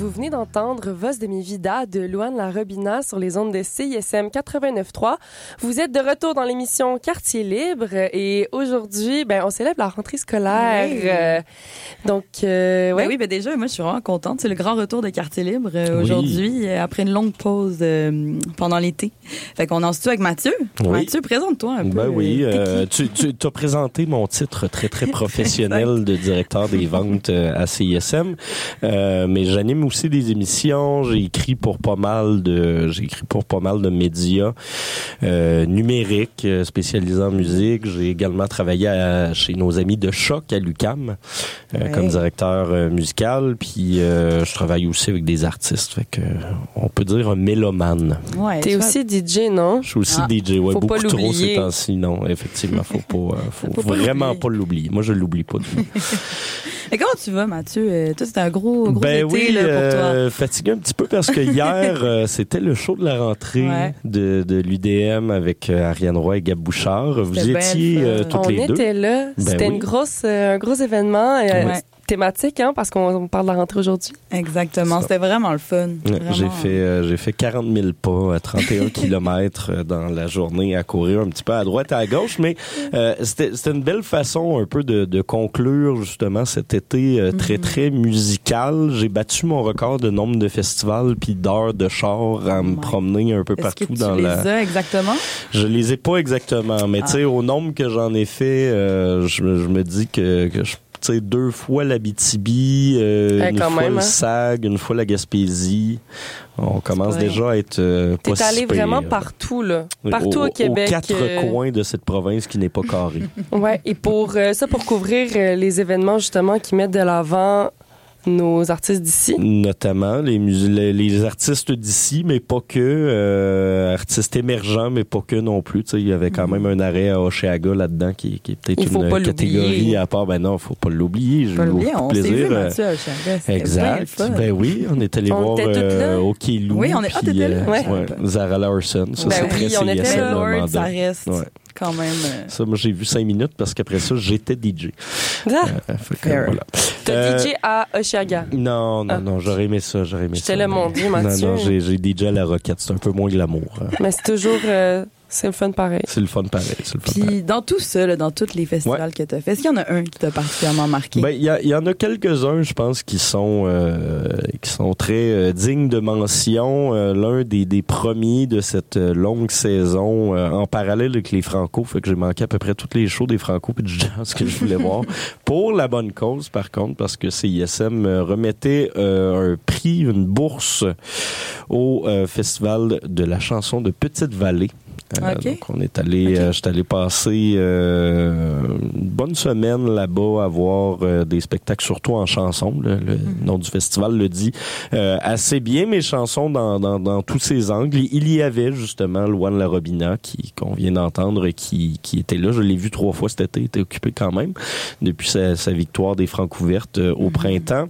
Vous venez d'entendre Voz de mi vida de Louane Larobina sur les ondes de CISM 89.3. Vous êtes de retour dans l'émission Quartier Libre et aujourd'hui, on célèbre la rentrée scolaire. Oui, déjà, moi, je suis vraiment contente. C'est le grand retour de Quartier Libre aujourd'hui, après une longue pause pendant l'été. Fait qu'on est en studio avec Mathieu. Oui. Mathieu, présente-toi un peu. Tu t'as présenté mon titre très, très professionnel de directeur des ventes à CISM. Mais j'anime aussi des émissions. J'ai écrit pour pas mal de médias numériques spécialisés en musique. J'ai également travaillé chez nos amis de Choc à l'UQAM comme directeur musical. Puis je travaille aussi avec des artistes. Fait que on peut dire un mélomane. Ouais, t'es aussi DJ, non? Je suis aussi DJ. Ouais, beaucoup trop ces temps-ci. Non, effectivement, faut vraiment pas l'oublier. Moi, je l'oublie pas. Et comment tu vas, Mathieu? Toi, c'était un gros été pour toi. Fatigué un petit peu parce que hier, c'était le show de la rentrée de l'UDM avec Ariane Roy et Gab Bouchard. Vous étiez toutes les deux. On était là. C'était un gros événement. Thématique, parce qu'on parle de la rentrée aujourd'hui. Exactement. C'était vraiment le fun. J'ai fait 40 000 pas à 31 km dans la journée à courir un petit peu à droite et à gauche, mais c'était une belle façon un peu de conclure justement cet été très, très musical. J'ai battu mon record de nombre de festivals puis d'heures de char à me promener un peu partout dans la... Est-ce que tu les as exactement? Je les ai pas exactement, mais tu sais, au nombre que j'en ai fait, je me dis que je 2 fois l'Abitibi, une fois le SAG, une fois la Gaspésie. On commence déjà à être pas T'es allé si pire. Vraiment partout, là. Partout au Québec. Aux 4 coins de cette province qui n'est pas carrée. Ouais, et pour couvrir les événements, justement, qui mettent de l'avant nos artistes d'ici. Notamment les artistes d'ici, mais pas que. Artistes émergents, mais pas que non plus. Il y avait quand même un arrêt à Oshéaga là-dedans qui est peut-être une catégorie à part. Ben non, faut pas l'oublier. J'ai eu beaucoup de plaisir. On s'est vu, Mathieu, à Oshéaga. Exact. On est allé voir au Quilou. Oui, t'étais là. Zara Larson. Ça, c'est très on était là. Lord, ça reste... quand même. Ça, moi, j'ai vu 5 minutes parce qu'après ça, j'étais DJ. Voilà. T'as DJ à Oshéaga? Non, j'aurais aimé ça. J'étais là, mon Dieu, Mathieu. Non, j'ai DJ à la Roquette. C'est un peu moins glamour. Mais c'est toujours... c'est le fun pareil. C'est le fun pareil. Puis dans tout ça, dans tous les festivals que tu as fait, est-ce qu'il y en a un qui t'a particulièrement marqué? Il y en a quelques-uns, je pense, qui sont très dignes de mention. L'un des premiers de cette longue saison en parallèle avec les Franco, fait que j'ai manqué à peu près tous les shows des Franco puis du jazz que je voulais voir. Pour la bonne cause, par contre, parce que CISM remettait un prix, une bourse au Festival de la chanson de Petite-Vallée. Donc on est allé, j'étais allé passer une bonne semaine là-bas à voir des spectacles, surtout en chanson. Le nom du festival le dit assez bien, mes chansons dans tous ses angles. Il y avait justement Louane Larobina qu'on vient d'entendre qui était là. Je l'ai vu 3 fois cet été, il était occupé quand même depuis sa victoire des Francouvertes au printemps.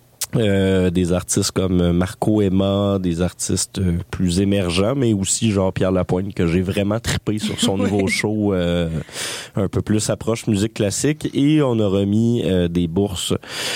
Des artistes comme Marco Emma, des artistes plus émergents, mais aussi Jean-Pierre Lapointe, que j'ai vraiment trippé sur son nouveau show un peu plus approche musique classique. Et on a remis des bourses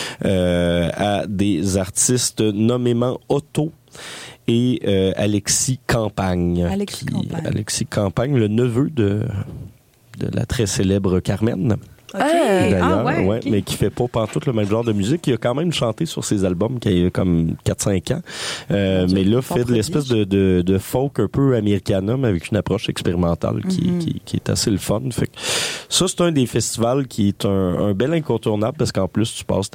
à des artistes nommément Otto et Alexis Campagne. Alexis Campagne, le neveu de la très célèbre Carmen. D'ailleurs, mais qui fait pas pantoute le même genre de musique. Il a quand même chanté sur ses albums qui a comme 4-5 ans. Mais là, fait de l'espèce de folk un peu americana, mais avec une approche expérimentale qui est assez le fun. Fait que ça, c'est un des festivals qui est un bel incontournable parce qu'en plus, tu passes